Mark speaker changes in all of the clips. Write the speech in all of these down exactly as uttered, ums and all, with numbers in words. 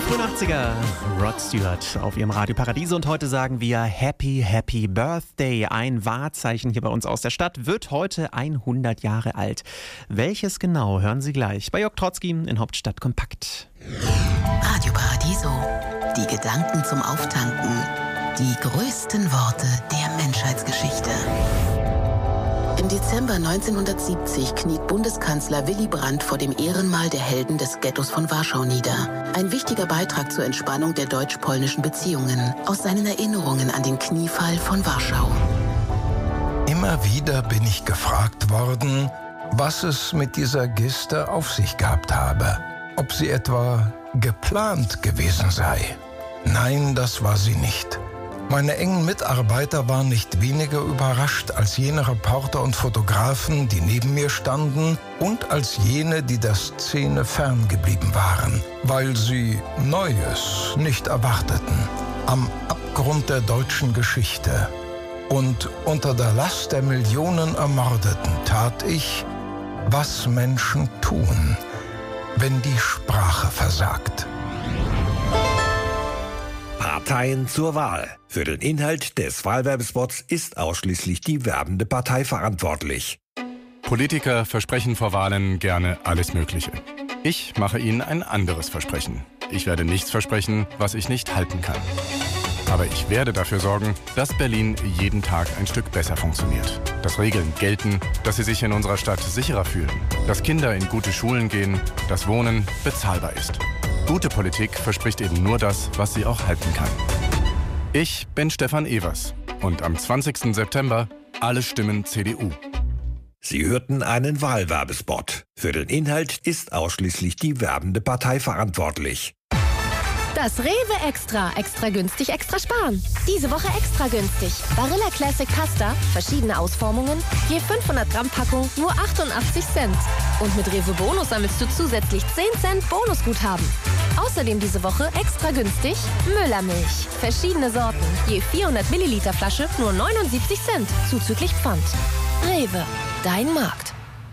Speaker 1: frühen achtziger, Rod Stewart auf ihrem Radio Paradiso und heute sagen wir Happy, Happy Birthday. Ein Wahrzeichen hier bei uns aus der Stadt wird heute hundert Jahre alt. Welches genau, hören Sie gleich bei Jörg Trotzki in Hauptstadt Kompakt.
Speaker 2: Radio Paradiso, die Gedanken zum Auftanken, die größten Worte der Menschheitsgeschichte. Im Dezember neunzehnhundertsiebzig kniet Bundeskanzler Willy Brandt vor dem Ehrenmal der Helden des Ghettos von Warschau nieder. Ein wichtiger Beitrag zur Entspannung der deutsch-polnischen Beziehungen aus seinen Erinnerungen an den Kniefall von Warschau.
Speaker 3: Immer wieder bin ich gefragt worden, was es mit dieser Geste auf sich gehabt habe. Ob sie etwa geplant gewesen sei. Nein, das war sie nicht. Meine engen Mitarbeiter waren nicht weniger überrascht als jene Reporter und Fotografen, die neben mir standen, und als jene, die der Szene ferngeblieben waren, weil sie Neues nicht erwarteten. Am Abgrund der deutschen Geschichte und unter der Last der Millionen Ermordeten tat ich, was Menschen tun, wenn die Sprache versagt.
Speaker 4: Parteien zur Wahl. Für den Inhalt des Wahlwerbespots ist ausschließlich die werbende Partei verantwortlich.
Speaker 5: Politiker versprechen vor Wahlen gerne alles Mögliche. Ich mache Ihnen ein anderes Versprechen. Ich werde nichts versprechen, was ich nicht halten kann. Aber ich werde dafür sorgen, dass Berlin jeden Tag ein Stück besser funktioniert. Dass Regeln gelten, dass Sie sich in unserer Stadt sicherer fühlen. Dass Kinder in gute Schulen gehen, dass Wohnen bezahlbar ist. Gute Politik verspricht eben nur das, was sie auch halten kann. Ich bin Stefan Evers und am zwanzigsten September alle Stimmen C D U.
Speaker 4: Sie hörten einen Wahlwerbespot. Für den Inhalt ist ausschließlich die werbende Partei verantwortlich.
Speaker 6: Das Rewe Extra. Extra günstig, extra sparen. Diese Woche extra günstig. Barilla Classic Pasta, verschiedene Ausformungen, je fünfhundert Gramm Packung, nur achtundachtzig Cent. Und mit Rewe Bonus sammelst du zusätzlich zehn Cent Bonusguthaben. Außerdem diese Woche extra günstig Müllermilch. Verschiedene Sorten, je vierhundert Milliliter Flasche, nur neunundsiebzig Cent, zuzüglich Pfand. Rewe, dein Markt.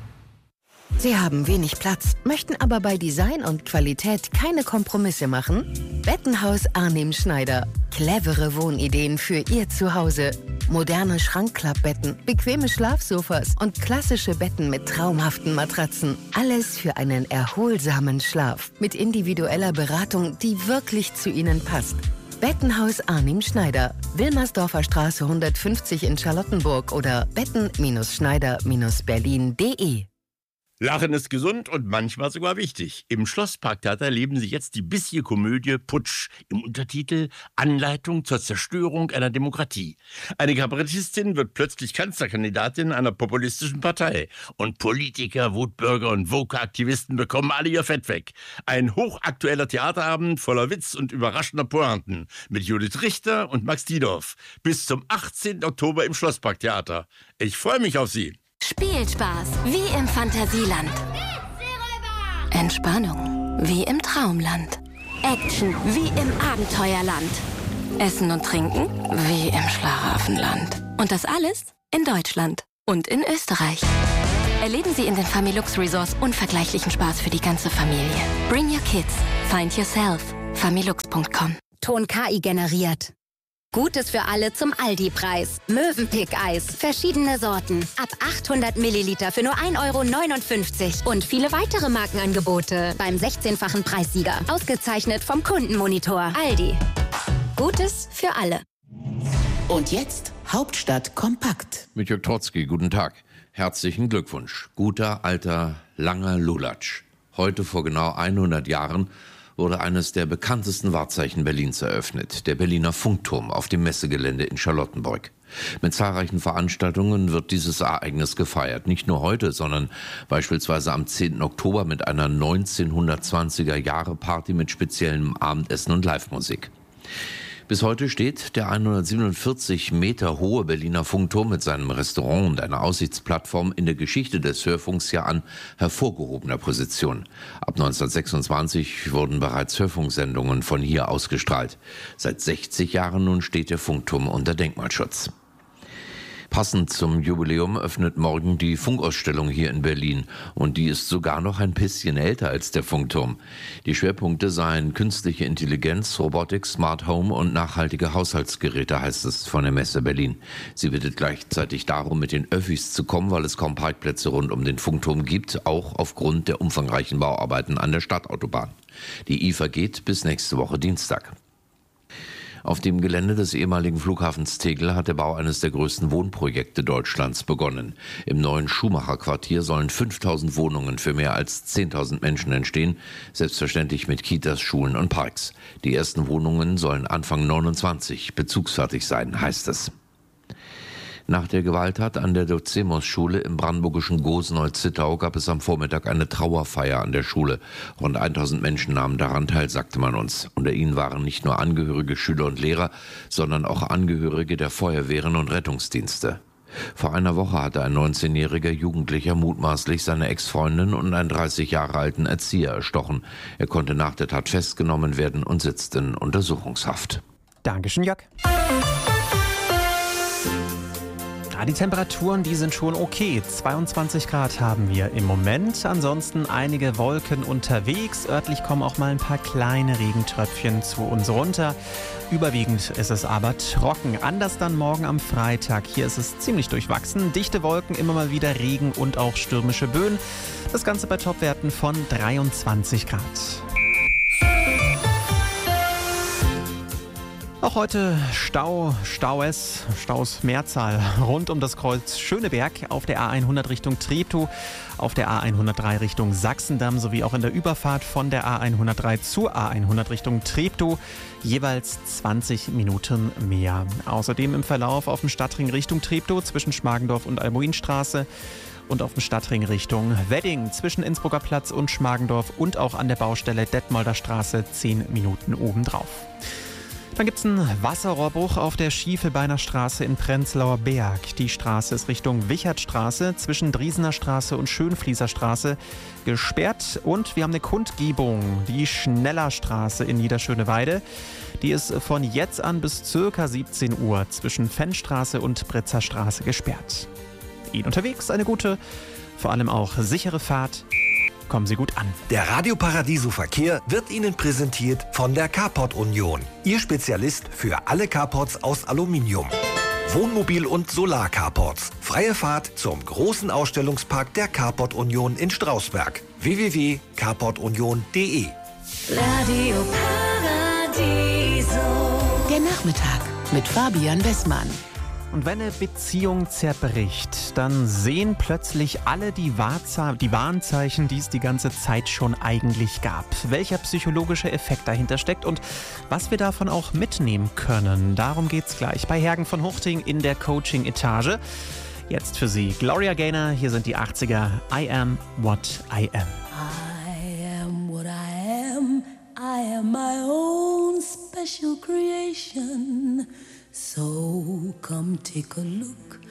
Speaker 2: Sie haben wenig Platz, möchten aber bei Design und Qualität keine Kompromisse machen? Bettenhaus Arnim Schneider. Clevere Wohnideen für Ihr Zuhause. Moderne Schrankklappbetten, bequeme Schlafsofas und klassische Betten mit traumhaften Matratzen. Alles für einen erholsamen Schlaf. Mit individueller Beratung, die wirklich zu Ihnen passt. Bettenhaus Arnim Schneider. Wilmersdorfer Straße hundertfünfzig in Charlottenburg oder betten Schneider Berlin punkt de.
Speaker 7: Lachen ist gesund und manchmal sogar wichtig. Im Schlossparktheater erleben Sie jetzt die bissige Komödie Putsch im Untertitel Anleitung zur Zerstörung einer Demokratie. Eine Kabarettistin wird plötzlich Kanzlerkandidatin einer populistischen Partei. Und Politiker, Wutbürger und Woke-Aktivisten bekommen alle ihr Fett weg. Ein hochaktueller Theaterabend voller Witz und überraschender Pointen mit Judith Richter und Max Diedorf. Bis zum achtzehnten Oktober im Schlossparktheater. Ich freue mich auf Sie.
Speaker 8: Spielspaß wie im Fantasieland. Entspannung wie im Traumland. Action wie im Abenteuerland. Essen und Trinken wie im Schlaraffenland. Und das alles in Deutschland und in Österreich. Erleben Sie in den Familux Resorts unvergleichlichen Spaß für die ganze Familie. Bring your kids. Find yourself. familux punkt com.
Speaker 9: Ton K I generiert. Gutes für alle zum Aldi-Preis. Mövenpick-Eis. Verschiedene Sorten. Ab achthundert Milliliter für nur ein Euro neunundfünfzig. Und viele weitere Markenangebote beim sechzehnfachen Preissieger. Ausgezeichnet vom Kundenmonitor. Aldi. Gutes für alle.
Speaker 2: Und jetzt Hauptstadt kompakt.
Speaker 10: Mit Jörg Trotzki, guten Tag. Herzlichen Glückwunsch. Guter, alter, langer Lulatsch. Heute vor genau hundert Jahren wurde eines der bekanntesten Wahrzeichen Berlins eröffnet, der Berliner Funkturm auf dem Messegelände in Charlottenburg. Mit zahlreichen Veranstaltungen wird dieses Ereignis gefeiert. Nicht nur heute, sondern beispielsweise am zehnten Oktober mit einer neunzehnhundertzwanziger-Jahre-Party mit speziellem Abendessen und Live-Musik. Bis heute steht der hundertsiebenundvierzig Meter hohe Berliner Funkturm mit seinem Restaurant und einer Aussichtsplattform in der Geschichte des Hörfunks ja an hervorgehobener Position. Ab neunzehnhundertsechsundzwanzig wurden bereits Hörfunksendungen von hier ausgestrahlt. Seit sechzig Jahren nun steht der Funkturm unter Denkmalschutz. Passend zum Jubiläum öffnet morgen die Funkausstellung hier in Berlin. Und die ist sogar noch ein bisschen älter als der Funkturm. Die Schwerpunkte seien künstliche Intelligenz, Robotik, Smart Home und nachhaltige Haushaltsgeräte, heißt es von der Messe Berlin. Sie bittet gleichzeitig darum, mit den Öffis zu kommen, weil es kaum Parkplätze rund um den Funkturm gibt, auch aufgrund der umfangreichen Bauarbeiten an der Stadtautobahn. Die I F A geht bis nächste Woche Dienstag. Auf dem Gelände des ehemaligen Flughafens Tegel hat der Bau eines der größten Wohnprojekte Deutschlands begonnen. Im neuen Schumacher-Quartier sollen fünftausend Wohnungen für mehr als zehntausend Menschen entstehen, selbstverständlich mit Kitas, Schulen und Parks. Die ersten Wohnungen sollen Anfang neunundzwanzig bezugsfertig sein, heißt es. Nach der Gewalttat an der Dozemos-Schule im brandenburgischen Gosnol-Zittau gab es am Vormittag eine Trauerfeier an der Schule. Rund tausend Menschen nahmen daran teil, sagte man uns. Unter ihnen waren nicht nur Angehörige, Schüler und Lehrer, sondern auch Angehörige der Feuerwehren und Rettungsdienste. Vor einer Woche hatte ein neunzehnjähriger Jugendlicher mutmaßlich seine Ex-Freundin und einen dreißig Jahre alten Erzieher erstochen. Er konnte nach der Tat festgenommen werden und sitzt in Untersuchungshaft.
Speaker 1: Dankeschön, Jörg. Die Temperaturen, die sind schon okay. zweiundzwanzig Grad haben wir im Moment. Ansonsten einige Wolken unterwegs. Örtlich kommen auch mal ein paar kleine Regentröpfchen zu uns runter. Überwiegend ist es aber trocken. Anders dann morgen am Freitag. Hier ist es ziemlich durchwachsen. Dichte Wolken, immer mal wieder Regen und auch stürmische Böen. Das Ganze bei Topwerten von dreiundzwanzig Grad. Auch heute Stau, Staues, Staus Mehrzahl rund um das Kreuz Schöneberg auf der A hundert Richtung Treptow, auf der A hundertdrei Richtung Sachsendamm sowie auch in der Überfahrt von der A hundertdrei zur A hundert Richtung Treptow jeweils zwanzig Minuten mehr. Außerdem im Verlauf auf dem Stadtring Richtung Treptow zwischen Schmargendorf und Almoinstraße und auf dem Stadtring Richtung Wedding zwischen Innsbrucker Platz und Schmargendorf und auch an der Baustelle Detmolder Straße zehn Minuten obendrauf. Dann gibt es einen Wasserrohrbruch auf der Schiefelbeiner Straße in Prenzlauer Berg. Die Straße ist Richtung Wichertstraße zwischen Driesener Straße und Schönfließer Straße gesperrt. Und wir haben eine Kundgebung, die Schnellerstraße in Niederschöneweide. Die ist von jetzt an bis ca. siebzehn Uhr zwischen Fennstraße und Britzer Straße gesperrt. Ihnen unterwegs eine gute, vor allem auch sichere Fahrt. Kommen Sie gut an.
Speaker 4: Der Radio Paradiso Verkehr wird Ihnen präsentiert von der Carport Union. Ihr Spezialist für alle Carports aus Aluminium. Wohnmobil- und Solar-Carports. Freie Fahrt zum großen Ausstellungspark der Carport Union in Strausberg. w w w punkt carport union punkt d e
Speaker 2: Radio Paradiso. Der Nachmittag mit Fabian Bessmann.
Speaker 1: Und wenn eine Beziehung zerbricht, dann sehen plötzlich alle die, Wahrza- die Warnzeichen, die es die ganze Zeit schon eigentlich gab. Welcher psychologische Effekt dahinter steckt und was wir davon auch mitnehmen können. Darum geht's gleich bei Hergen von Huchting in der Coaching-Etage. Jetzt für Sie Gloria Gaynor, hier sind die achtziger. I am what I am.
Speaker 11: I am what I am. I am my own special creation. So come take a look